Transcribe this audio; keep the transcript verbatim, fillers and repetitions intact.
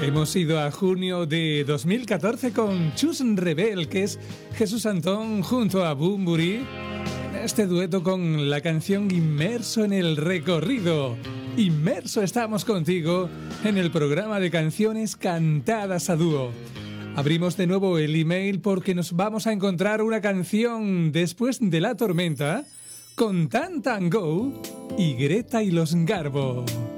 Hemos ido a junio de dos mil catorce con Chus Rebel, que es Jesús Antón junto a Bunbury. Este dueto con la canción Inmerso en el recorrido. Inmerso estamos contigo en el programa de canciones cantadas a dúo. Abrimos de nuevo el email porque nos vamos a encontrar una canción después de la tormenta con Tan Tan Go y Greta y los Garbo.